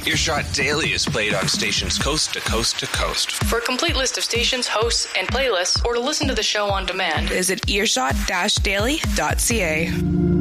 Earshot Daily is played on stations coast to coast to coast. For a complete list of stations, hosts, and playlists, or to listen to the show on demand, visit earshot-daily.ca.